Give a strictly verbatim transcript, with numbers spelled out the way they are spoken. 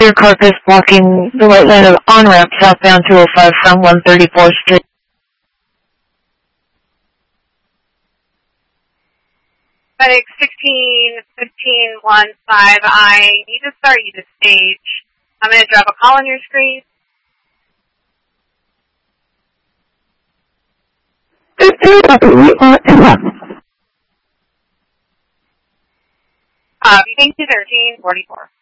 Your car is blocking the right lane of on-ramp southbound two oh five from one thirty-fourth Street. FedEx sixteen fifteen one five, I need to start you to stage. I'm going to drop a call on your screen. Uh, thank you, thirteen forty-four.